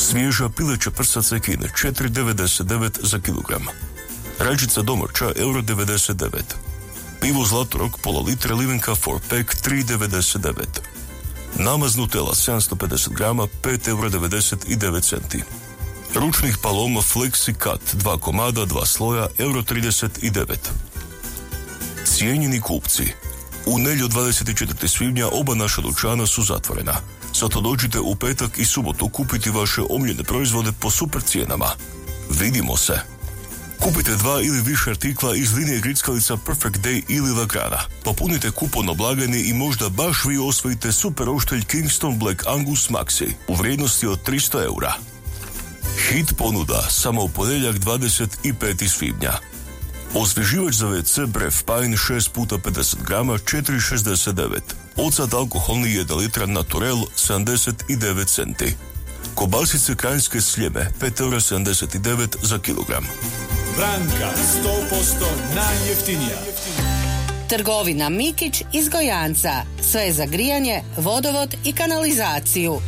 Svježa pileća prsa cekine 4,99 za kilogram. Rajčica domaća €1,99. Pivo Zlatorog pola litra Livenka 4-pack 3,99. Namaz Nutella 750 grama 5,99 €. Ručnih Paloma Flexi Cut 2 komada, 2 sloja €39. Cijenjeni kupci, u nedjelju 24. svibnja oba naša dućana su zatvorena. Zato dođite u petak i subotu kupiti vaše omiljene proizvode po super cijenama. Vidimo se! Kupite 2 ili više artikla iz linije grickalica Perfect Day ili Lagrana. Popunite kupon na blagajni i možda baš vi osvojite super oštelj Kingston Black Angus Maxi u vrijednosti od €300. Hit ponuda samo u ponedjeljak 25. svibnja. Osvježivač za WC Bref Pine 6 puta 50 grama 4,69. Ocat alkoholni 1 litra Naturel 79 centi. Kobasice Kranjske Sljeme 5,79 € za kilogram. Branka 100% najjeftinija. Trgovina Mikić iz Gojanca. Sve za grijanje, vodovod i kanalizaciju.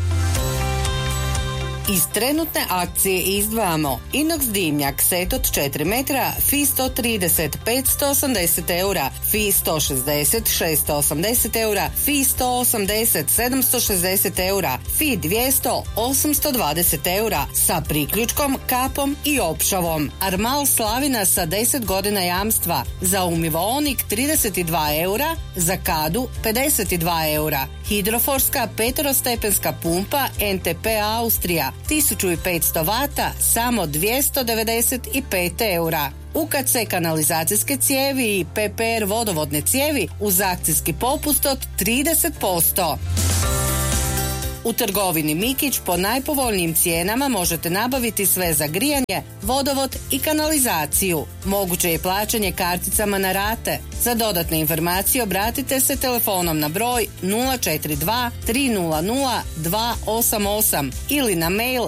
Iz trenutne akcije izdvajamo inox dimnjak set od 4 metra FI 130 580 €, FI 160 680 €, FI 180 760 €, FI 200 820 € sa priključkom, kapom i opšavom. Armal Slavina sa 10 godina jamstva. Za umivaonik 32 €, za kadu 52 €. Hidroforska peterostepenska pumpa NTP Austrija 1500 vata, samo 295 €. UKC kanalizacijske cijevi i PPR vodovodne cijevi uz akcijski popust od 30%. U trgovini Mikić po najpovoljnijim cijenama možete nabaviti sve za grijanje, vodovod i kanalizaciju. Moguće je plaćanje karticama na rate. Za dodatne informacije obratite se telefonom na broj 042 300 288 ili na mail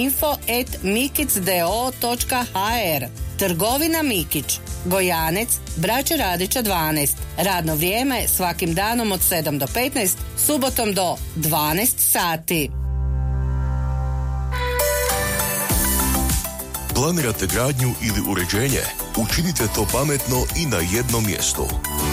info@mikic.do.hr. Trgovina Mikić, Gojanec, Braće Radića 12. Radno vrijeme svakim danom od 7 do 15, subotom do 12 sati. Planirate gradnju ili uređenje? Učinite to pametno i na jednom mjestu.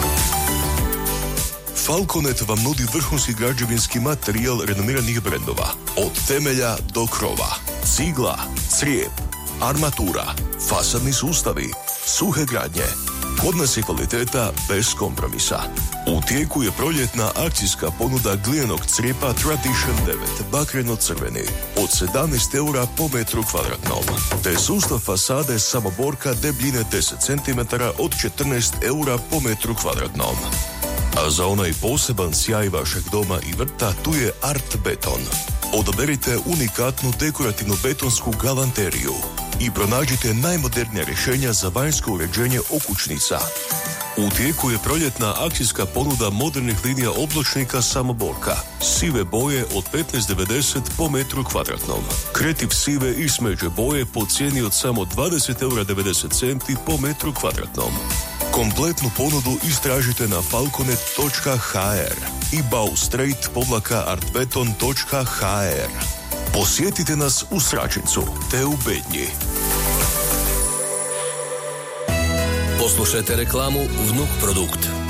Falconet vam nudi vrhunski građevinski materijal renomiranih brendova. Od temelja do krova. Cigla, crijep, armatura, fasadni sustavi, suhe gradnje. Kod nas je kvaliteta bez kompromisa. U tijeku je proljetna akcijska ponuda glijenog crijepa Tradition 9, bakreno-crveni, od 17 € po metru kvadratnom, te sustav fasade samoborka debljine 10 cm od 14 € po metru kvadratnom. A za onaj poseban sjaj vašeg doma i vrta tu je Art Beton. Odaberite unikatnu dekorativnu betonsku galanteriju i pronađite najmodernija rješenja za vanjsko uređenje okućnica. U tijeku je proljetna akcijska ponuda modernih linija obločnika samoborka. Sive boje od 15,90 po metru kvadratnom. Kretiv sive i smeđe boje po cijeni od samo 20,90 € po metru kvadratnom. Kompletnu ponudu istražite na falconet.hr i baustreit-artbeton.hr. Posjetite nas u Sračincu te u Bednji. Poslušajte reklamu Vnuk Produkt.